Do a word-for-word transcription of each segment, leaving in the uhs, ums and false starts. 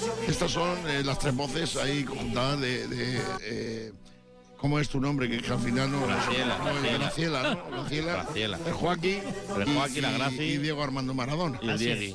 Estas son eh, las tres voces ahí conjuntadas de... de eh, ¿cómo es tu nombre? Que, que al final no... Graciela. No, no, Graciela, ¿no? Graciela. Graciela. El Joaquín. El Joaquín, la Graci. Y Diego Armando Maradona. Y el Diegui.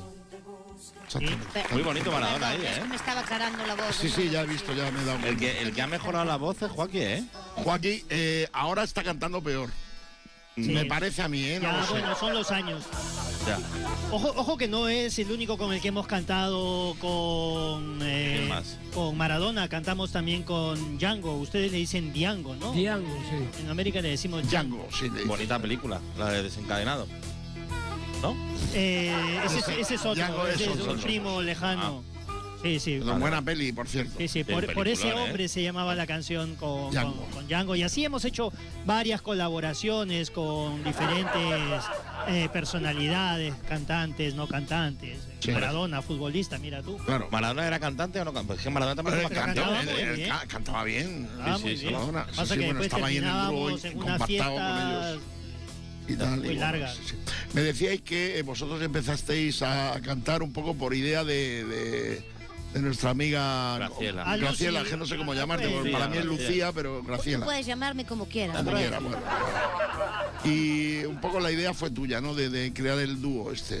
Muy bonito Maradona ahí, Es que ¿eh? me estaba aclarando la voz. Sí, sí, ya he visto, ya me he dado El cuenta. que, el que ha mejorado la voz es Joaquín, ¿eh? Joaquín, eh, ahora está cantando peor. Sí. Me parece a mí, ¿eh? No Ya, lo sé. bueno, son los años. Ya. Ojo, ojo que no es el único con el que hemos cantado con, eh, ¿Quién más? con Maradona. Cantamos también con Django. Ustedes le dicen Diango, ¿no? Diango, sí. En América le decimos Django. Django, sí. le dice. Bonita película, la de Desencadenado. ¿No? Eh, ese, es- ese es otro, Django ese es es otro. un primo lejano. Sí, sí. Una buena peli, por cierto. Sí, sí, por, Bien, por ese peliculón, hombre ¿eh? se llamaba la canción con Django. con, con Django. Y así hemos hecho varias colaboraciones con diferentes eh, personalidades, cantantes, no cantantes. Sí. Maradona, futbolista, mira tú. Claro. ¿Maradona era cantante o no? Pues es que Maradona también Eh, fue cantaba, campeón, muy él- él bien. ca- cantaba bien. Ah, sí, muy sí, bien. Maradona. Sí, Pasa sí, que bueno, después estaba ahí en el dúo terminábamos y en unas compactado con fiestas ellos. Y tal, muy y bueno, largas. sí, sí. Me decíais que eh, vosotros empezasteis a cantar un poco por idea de, de, de nuestra amiga Graciela. Ah, Graciela, Lucy. que no sé cómo llamarte, Lucía, porque para mí es Graciela. Lucía, pero Tú Graciela. puedes llamarme como quieras. Como quiera, bueno. Y un poco la idea fue tuya, ¿no? De, de crear el dúo este.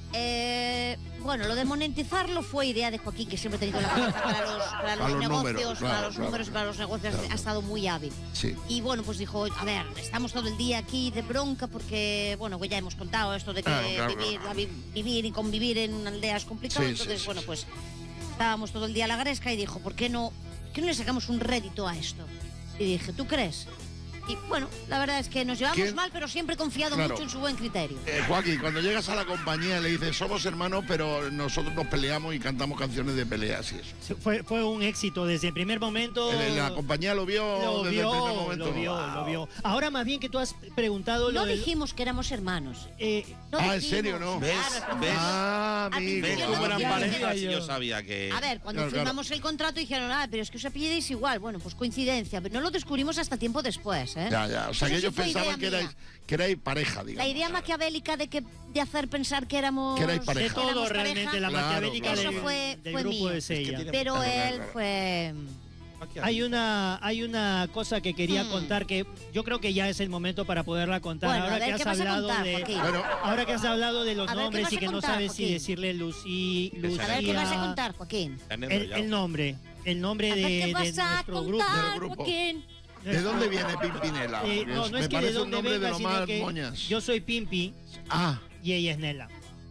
Eh, bueno, lo de monetizarlo fue idea de Joaquín, que siempre ha tenido la cabeza para los, para los, Para los negocios, números, para claro, los claro. números y para los negocios Claro. ha estado muy hábil. Sí. Y bueno, pues dijo, a ver, estamos todo el día aquí de bronca porque, bueno, pues ya hemos contado esto de que Claro, claro, vivir, claro. la vi- vivir y convivir en una aldea es complicado. Sí, entonces, sí, sí, bueno, sí. pues estábamos todo el día a la gresca y dijo, ¿por qué no, por qué no le sacamos un rédito a esto? Y dije, ¿tú crees? Y bueno, la verdad es que nos llevamos ¿Quién? mal, pero siempre he confiado Claro. mucho en su buen criterio. Eh, Joaquín, cuando llegas a la compañía le dices, somos hermanos, pero nosotros nos peleamos y cantamos canciones de peleas y eso. Sí, Fue, fue un éxito desde el primer momento. El- la compañía lo vio Lo desde el primer vio, momento. lo vio, Wow. lo vio. Ahora más bien que tú has preguntado No lo del- dijimos que éramos hermanos. eh, No Ah, ¿en dijimos. serio, no? ¿Ves? Claro, ¿Ves? Ah, Al amigo. ¿Ves principio cómo no eran decíamos parejas? que- Y yo sabía que... A ver, cuando Claro, firmamos claro. el contrato dijeron, ah, pero es que os apellidéis igual. Bueno, pues coincidencia. Pero no lo descubrimos hasta tiempo después, ¿eh? Ya, ya. O sea, Eso que sí ellos fue pensaban idea que mía. erais, que erais pareja, digamos. La idea maquiavélica de que de hacer pensar que éramos Que erais de pareja. todo éramos realmente pareja, la Claro, maquiavélica claro. del, Eso fue- del fue grupo mío. de Es que Sella. tiene- pero Claro, él claro. fue... Hay una, hay una cosa que quería Mm. contar que yo creo que ya es el momento para poderla contar. Bueno, ahora a ver, que has ¿qué vas a hablado contar, de, Joaquín? Bueno, ahora que has hablado de los A ver, ¿qué nombres vas y a que no contar, sabes si Joaquín? decirle Lucy, Lucía. A ver, ¿qué vas a contar, Joaquín? Han El, enrollado. el nombre, el nombre A de, ver, ¿qué de vas a nuestro grupo. contar, Del grupo. Joaquín? ¿de dónde viene Pimpinela? Eh, Porque no, es- no es me que de parece un dónde nombre venga, de lo sino más que moñas. yo soy Pimpi Ah, y ella es Nela.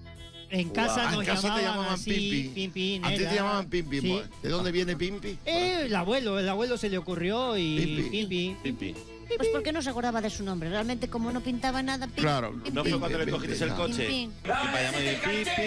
En casa ah, nos en casa te llamaban llamaban así, Pimpi. Pimpi, A ti te Nela. llamaban Pimpi. Sí. ¿De dónde viene Pimpi? Eh, el abuelo, el abuelo se le ocurrió y Pimpi. Pimpi. Pimpi. Pues porque no se acordaba de su nombre. Realmente, como no pintaba nada... pim, Claro. pim, ¿No pim, fue cuando le Pimpi, cogiste el no. coche? Pim, Y para llamar de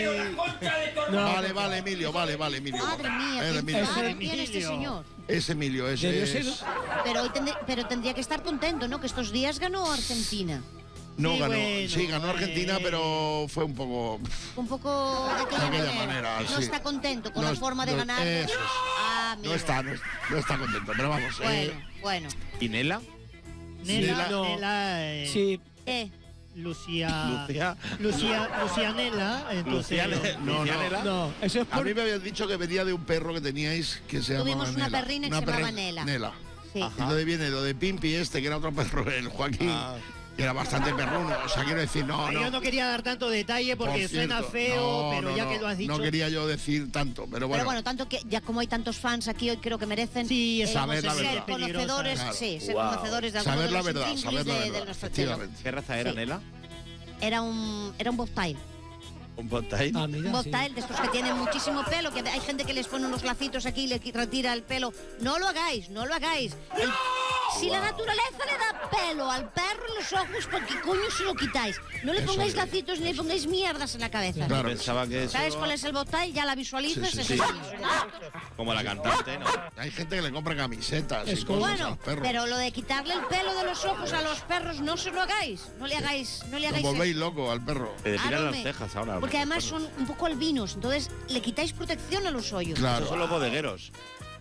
Pipi. Vale, vale, Emilio, vale, vale, Emilio. Madre mía, El qué Emilio. enfado Emilio. tiene este señor. Es Emilio, ese Debió es... ser- Pero, hoy tendré- pero tendría que estar contento, ¿no? Que estos días ganó Argentina. No Sí, ganó, bueno, sí, ganó Argentina, eh. pero fue un poco... Un poco de aquella, De aquella manera, No sí. está contento con No la es- forma de no- ganar. eso es. Ah, amigo. No está, no, no está contento, pero vamos. Bueno, eh, bueno. ¿Y Nela? Nela, Nela- no. Nela, eh, Sí, Eh, Lucía, Lucía. Lucía, Lucía Nela, entonces Lucía, no, Lucía no. Nela. no, eso es a por... mí me habían dicho que venía de un perro que teníais que se Tuvimos llamaba una Nela. perrina que Una se llamaba perra- Nela. Nela. sí. Y entonces viene lo de Pimpi este, que era otro perro, el Joaquín, Ah. que era bastante perruno. O sea, quiero decir, no, no. Yo no quería dar tanto detalle porque Por suena cierto, feo, no, pero no, ya no, que lo has dicho. No quería yo decir tanto, pero bueno. Pero bueno, tanto que ya como hay tantos fans aquí hoy creo que merecen Sí, eh, saber la ser verdad. conocedores, Claro. sí, ser Wow. conocedores de algunos saber de la los verdad, intríngulis saber la de, verdad, de nuestro chelo. efectivamente. ¿Qué raza era Sí. Nela? Era un era un bobtail. ¿Un bobtail? Ah, mira, Un sí. bobtail de estos que tienen muchísimo pelo, que hay gente que les pone unos lacitos aquí y le qui- retira el pelo. No lo hagáis, no lo hagáis. El- si la naturaleza le da pelo al perro en los ojos, ¿por qué coño se lo quitáis? No le Eso pongáis es. lacitos ni le pongáis mierdas en la cabeza. Claro. Pensaba que eso... ¿Sabes cuál es el bobtail? Ya la visualizas. Sí, sí, es sí. así. Como la cantante, ¿no? Hay gente que le compra camisetas y Es cosas a Bueno, los perros. pero lo de quitarle el pelo de los ojos a los perros no se lo hagáis. No le hagáis, no le Lo hagáis volvéis eso. loco al perro. Te depilan Claro, las me- cejas ahora. Porque además son un poco albinos, entonces le quitáis protección a los hoyos. Esos Claro. son los bodegueros,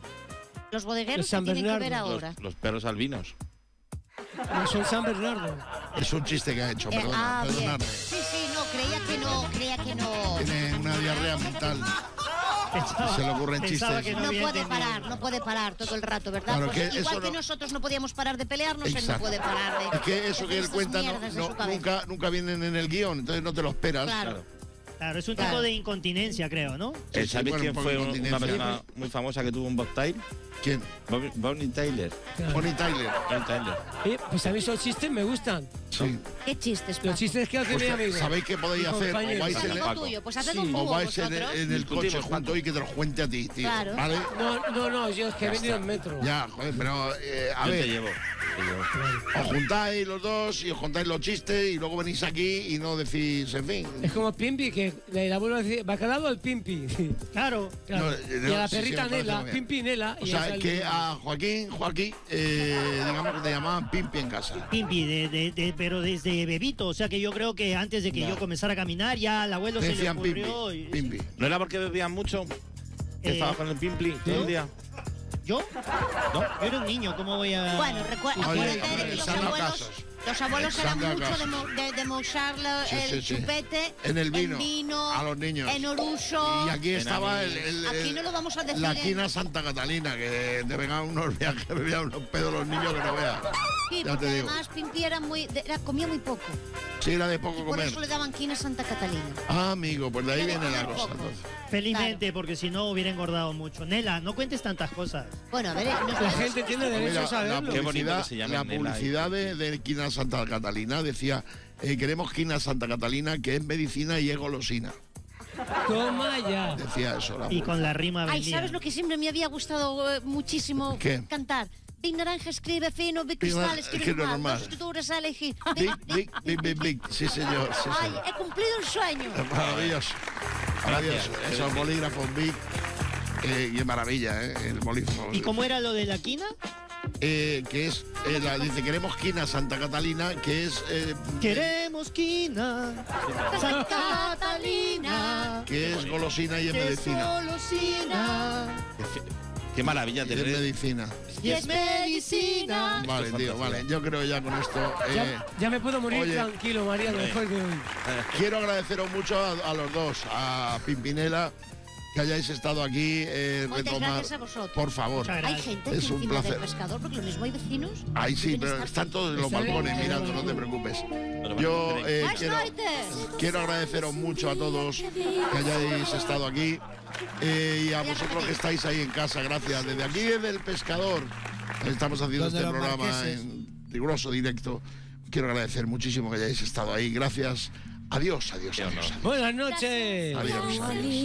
Los bodegueros Los San que tienen que ver Bernardo, ahora. los, los perros albinos. No, son San Bernardo. Es un chiste que ha hecho, Eh, perdona, ah, bien. perdonadme. Sí, sí, no, creía que no, creía que no. Tiene una diarrea mental. Pensaba, Se le ocurren pensaba chistes. que No había puede entendido. parar, no puede parar todo el rato, ¿verdad? Claro, Pues que igual eso que no- nosotros no podíamos parar de pelearnos, él no Exacto. puede parar de... Es que eso de que él estas cuenta no, mierdas de no- su cabeza. nunca, nunca vienen en el guión, entonces no te lo esperas. Claro. Claro, es un Claro. tipo de incontinencia, creo, ¿no? Eh, ¿Sabéis bueno, quién un poco fue de un- una continencia. persona muy famosa que tuvo un bobtail? ¿Quién? Bonnie- Bonnie Tyler. Claro. Bonnie Tyler. Bonnie Tyler. Eh, pues a mí esos chistes me gustan. Sí. ¿Qué chistes, Paco? Los chistes que hace Pues, mi amigo. ¿sabéis qué podéis Mi hacer? O compañero. vais Es en, amigo Paco. tuyo, pues haced Sí. un o dúo vais en, vosotros. en el coche Discutimos, juntos y que te los cuente a ti, tío. Claro. ¿Vale? No, no, no, yo es que he Ya venido está. en metro. Ya, joder, pero eh, a Yo te ver, llevo. te llevo. os juntáis los dos y os contáis los chistes y luego venís aquí y no decís, en fin. Es como Pimpi, que el abuelo decía, bacalao al Pimpi. Claro. Claro. No, eh, no, y a la sí, sí, perrita me parece Nela, muy bien. Pimpi Nela. O y sea, ya sale- que a Joaquín, Joaquín, eh, digamos que te llamaban Pimpi en casa. Pimpi, de, de- de- pero desde bebito, o sea que yo creo que antes de que yo comenzara a caminar ya al abuelo Te se le decían Pimpi. ocurrió. y- Pimpi. ¿No era porque bebían mucho? Que Eh, estaba con el pimpli todo el día. ¿Yo? ¿No? Yo era un niño, ¿cómo voy a...? Bueno, recuerda, Oye, acuérdate de hombre, que los Sandra abuelos, Casos. los abuelos eran Sandra mucho de, Casos. mo- de, de mochar la- Sí, el sí, sí. chupete En el vino, vino, a los niños. en Oruso. Y aquí estaba el, Anís. el- Aquí el- no lo vamos a decir la en- quina Santa Catalina, que te vengan unos viajes, que bebían unos pedos los niños que no veas. Sí, Ya porque te digo. además Pimpi era muy, de- era- comía muy poco. Sí, era de poco Por comer. eso le daban quina Santa Catalina. Ah, amigo, pues de ahí Era viene la comer cosa. poco. Entonces. Felizmente, porque si no hubiera engordado mucho. Nela, no cuentes tantas cosas. Bueno, a ver, eh, nos- La gente tiene Pues derecho mira, a saberlo. la Qué bonito publicidad, que se llame la Nela publicidad de, de quina Santa Catalina decía, eh, queremos quina Santa Catalina, que es medicina y es golosina. Toma ya. Decía eso. La Y con la rima Ay, vendía. ¿sabes lo que siempre me había gustado eh, muchísimo ¿Qué? cantar? Big Naranja escribe fino, Big Big Cristal Nar- escribe escribe normal, normal. dos escrituras a elegir. Big, big, big, big, big. Sí, señor. Sí, Ay, señor. he cumplido el sueño. Maravilloso. Maravilloso. Gracias. Esos bolígrafos Big. Eh, y es maravilla, ¿eh? El bolígrafo. ¿Y cómo era lo de la quina? Eh, que es, eh, la, dice, queremos quina Santa Catalina, que es, eh, Queremos quina, Santa Catalina, que es golosina y es que es medicina. golosina, Qué fe- Qué maravilla Y es tener. medicina. y es medicina. Vale, Esto es tío, fantasía. vale. Yo creo ya con esto. eh, Ya, ya me puedo morir oye. tranquilo, María, después de hoy. Quiero agradeceros mucho a, a los dos, a Pimpinela, que hayáis estado aquí, eh, Muchas retomar. gracias a vosotros. Por favor. Muchas Hay gracias. gente Es que un encima placer. del pescador, porque lo mismo hay vecinos. Ahí sí, Quieren pero estar- están todos en los Están en- balcones en- mirando, no te preocupes. Pero Yo bueno, eh, Buenas quiero, noches. quiero agradeceros mucho a todos que hayáis estado aquí eh, y a vosotros que estáis ahí en casa, gracias. Desde aquí, desde el pescador, estamos haciendo Donde este los programa marqueses. en riguroso directo. Quiero agradecer muchísimo que hayáis estado ahí. Gracias. Adiós, adiós, Qué adiós. honor. Buenas noches. Adiós, adiós.